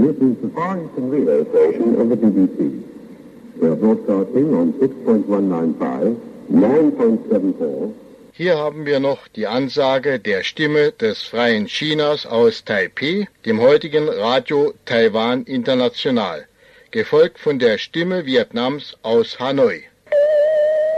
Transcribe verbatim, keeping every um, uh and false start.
This is the Far Eastern Relay Station of the B B C. We are broadcasting on six point one nine five, nine point seven four. Hier haben wir noch die Ansage der Stimme des freien Chinas aus Taipeh, dem heutigen Radio Taiwan International, gefolgt von der Stimme Vietnams aus Hanoi.